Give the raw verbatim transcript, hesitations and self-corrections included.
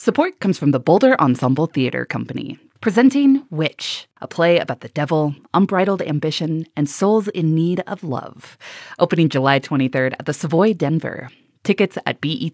Support comes from the Boulder Ensemble Theater Company, presenting Witch, a play about the devil, unbridled ambition, and souls in need of love. Opening July twenty-third at the Savoy Denver. Tickets at B E